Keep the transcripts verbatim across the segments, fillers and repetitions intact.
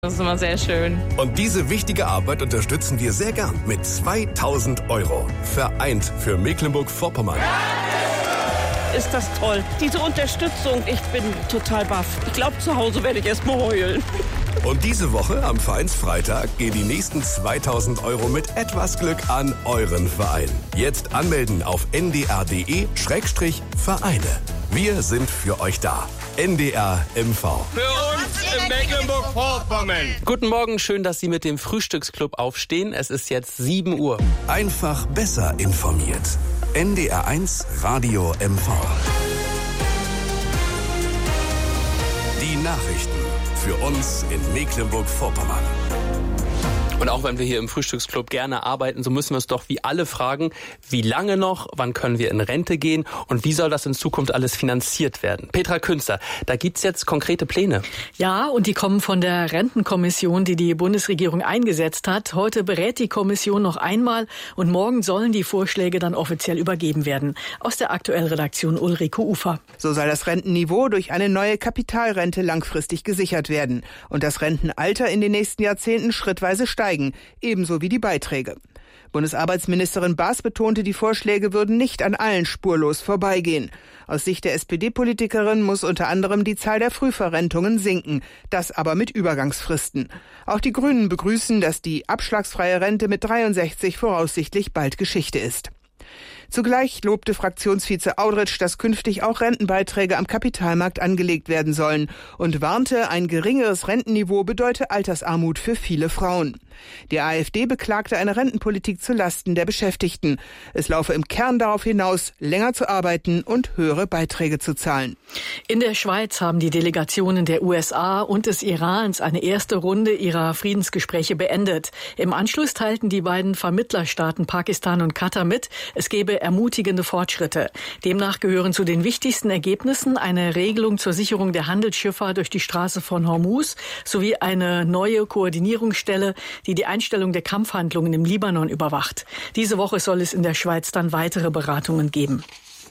Das ist immer sehr schön. Und diese wichtige Arbeit unterstützen wir sehr gern mit zweitausend Euro. Vereint für Mecklenburg-Vorpommern. Ist das toll. Diese Unterstützung, ich bin total baff. Ich glaube, zu Hause werde ich erst mal heulen. Und diese Woche am Vereinsfreitag gehen die nächsten zweitausend Euro mit etwas Glück an euren Verein. Jetzt anmelden auf n d r punkt d e Schrägstrich Vereine. Wir sind für euch da. N D R M V. Für uns in Mecklenburg-Vorpommern. Guten Morgen, schön, dass Sie mit dem Frühstücksclub aufstehen. Es ist jetzt sieben Uhr. Einfach besser informiert. N D R eins Radio M V. Die Nachrichten für uns in Mecklenburg-Vorpommern. Und auch wenn wir hier im Frühstücksclub gerne arbeiten, so müssen wir uns doch wie alle fragen, wie lange noch, wann können wir in Rente gehen und wie soll das in Zukunft alles finanziert werden? Petra Künster, da gibt's jetzt konkrete Pläne. Ja, und die kommen von der Rentenkommission, die die Bundesregierung eingesetzt hat. Heute berät die Kommission noch einmal und morgen sollen die Vorschläge dann offiziell übergeben werden. Aus der aktuellen Redaktion Ulrike Ufer. So soll das Rentenniveau durch eine neue Kapitalrente langfristig gesichert werden und das Rentenalter in den nächsten Jahrzehnten schrittweise steigen. Ebenso wie die Beiträge. Bundesarbeitsministerin Baas betonte, die Vorschläge würden nicht an allen spurlos vorbeigehen. Aus Sicht der S P D-Politikerin muss unter anderem die Zahl der Frühverrentungen sinken, das aber mit Übergangsfristen. Auch die Grünen begrüßen, dass die abschlagsfreie Rente mit dreiundsechzig voraussichtlich bald Geschichte ist. Zugleich lobte Fraktionsvize Audretsch, dass künftig auch Rentenbeiträge am Kapitalmarkt angelegt werden sollen und warnte, ein geringeres Rentenniveau bedeute Altersarmut für viele Frauen. Die AfD beklagte eine Rentenpolitik zu Lasten der Beschäftigten. Es laufe im Kern darauf hinaus, länger zu arbeiten und höhere Beiträge zu zahlen. In der Schweiz haben die Delegationen der U S A und des Irans eine erste Runde ihrer Friedensgespräche beendet. Im Anschluss teilten die beiden Vermittlerstaaten Pakistan und Katar mit, es gebe ermutigende Fortschritte. Demnach gehören zu den wichtigsten Ergebnissen eine Regelung zur Sicherung der Handelsschifffahrt durch die Straße von Hormuz sowie eine neue Koordinierungsstelle, die die Einstellung der Kampfhandlungen im Libanon überwacht. Diese Woche soll es in der Schweiz dann weitere Beratungen geben.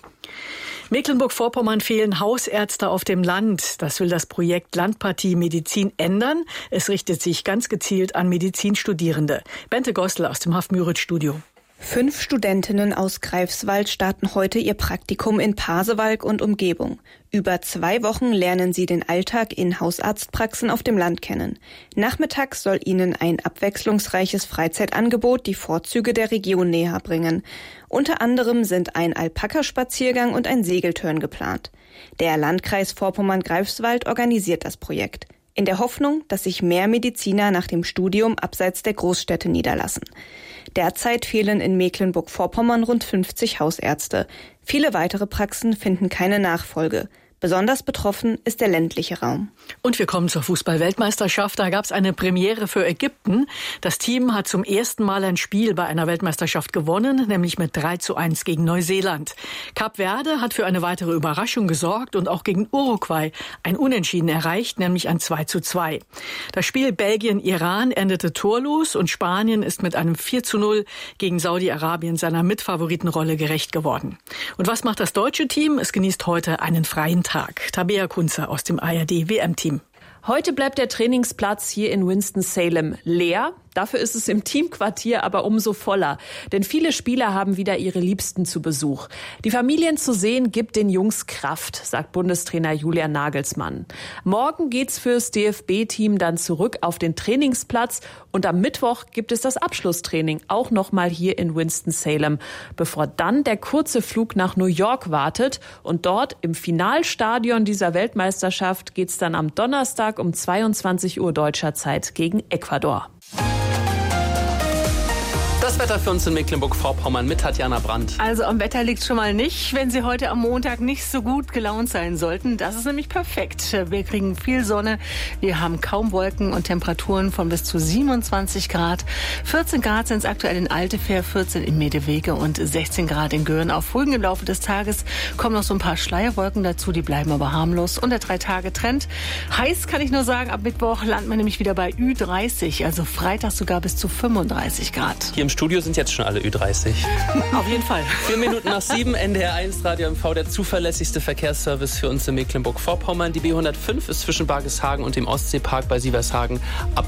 Mecklenburg-Vorpommern fehlen Hausärzte auf dem Land. Das will das Projekt Landpartie Medizin ändern. Es richtet sich ganz gezielt an Medizinstudierende. Bente Gostel aus dem Haff-Müritz-Studio. Fünf Studentinnen aus Greifswald starten heute ihr Praktikum in Pasewalk und Umgebung. Über zwei Wochen lernen sie den Alltag in Hausarztpraxen auf dem Land kennen. Nachmittags soll ihnen ein abwechslungsreiches Freizeitangebot die Vorzüge der Region näher bringen. Unter anderem sind ein Alpaka-Spaziergang und ein Segeltörn geplant. Der Landkreis Vorpommern-Greifswald organisiert das Projekt, in der Hoffnung, dass sich mehr Mediziner nach dem Studium abseits der Großstädte niederlassen. Derzeit fehlen in Mecklenburg-Vorpommern rund fünfzig Hausärzte. Viele weitere Praxen finden keine Nachfolge. Besonders betroffen ist der ländliche Raum. Und wir kommen zur Fußball-Weltmeisterschaft. Da gab es eine Premiere für Ägypten. Das Team hat zum ersten Mal ein Spiel bei einer Weltmeisterschaft gewonnen, nämlich mit drei zu eins gegen Neuseeland. Kap Verde hat für eine weitere Überraschung gesorgt und auch gegen Uruguay ein Unentschieden erreicht, nämlich ein zwei zu zwei. Das Spiel Belgien-Iran endete torlos und Spanien ist mit einem vier zu null gegen Saudi-Arabien seiner Mitfavoritenrolle gerecht geworden. Und was macht das deutsche Team? Es genießt heute einen freien Tag. Tag. Tabea Kunze aus dem A R D-W M-Team. Heute bleibt der Trainingsplatz hier in Winston-Salem leer. Dafür ist es im Teamquartier aber umso voller. Denn viele Spieler haben wieder ihre Liebsten zu Besuch. Die Familien zu sehen, gibt den Jungs Kraft, sagt Bundestrainer Julian Nagelsmann. Morgen geht's fürs D F B-Team dann zurück auf den Trainingsplatz. Und am Mittwoch gibt es das Abschlusstraining, auch nochmal hier in Winston-Salem, bevor dann der kurze Flug nach New York wartet. Und dort im Finalstadion dieser Weltmeisterschaft geht's dann am Donnerstag um zweiundzwanzig Uhr deutscher Zeit gegen Ecuador. Das Wetter für uns in Mecklenburg-Vorpommern mit Tatjana Brandt. Also am Wetter liegt schon mal nicht, wenn Sie heute am Montag nicht so gut gelaunt sein sollten. Das ist nämlich perfekt. Wir kriegen viel Sonne, wir haben kaum Wolken und Temperaturen von bis zu siebenundzwanzig Grad. vierzehn Grad sind es aktuell in Altefähr, vierzehn in Medewege und sechzehn Grad in Göhren. Auf Rügen im Laufe des Tages kommen noch so ein paar Schleierwolken dazu, die bleiben aber harmlos. Und der Drei-Tage-Trend. Heiß kann ich nur sagen, ab Mittwoch landen wir nämlich wieder bei Ü dreißig, also Freitag sogar bis zu fünfunddreißig Grad. Hier im Studio sind jetzt schon alle Ü dreißig. Auf jeden Fall. Vier Minuten nach sieben, N D R eins Radio M V, der zuverlässigste Verkehrsservice für uns in Mecklenburg-Vorpommern. Die B hundertfünf ist zwischen Bargeshagen und dem Ostseepark bei Sievershagen ab